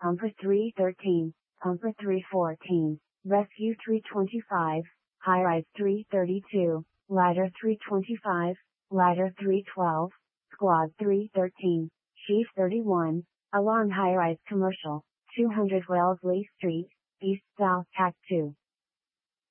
Pumper 313, Pumper 314, Rescue 325, High-Rise 332, Ladder 325, Ladder 312, Squad 313, Chief 31, Alarm High-Rise Commercial, 200 Wellesley Street, East South Tac 2.